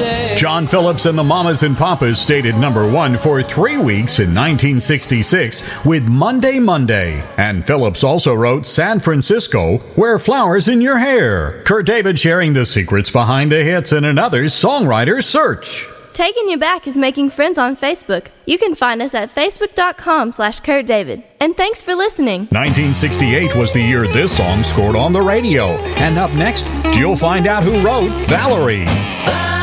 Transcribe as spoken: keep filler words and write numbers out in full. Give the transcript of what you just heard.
say. John Phillips and the Mamas and Papas stayed at number one for three weeks in nineteen sixty-six with Monday Monday. And Phillips also wrote San Francisco, Wear Flowers in Your Hair. Kurt David sharing the secrets behind the hits in another songwriter search. Taking You Back is making friends on Facebook. You can find us at facebook.com slash Kurt David. And thanks for listening. nineteen sixty-eight was the year this song scored on the radio. And up next, you'll find out who wrote Valerie.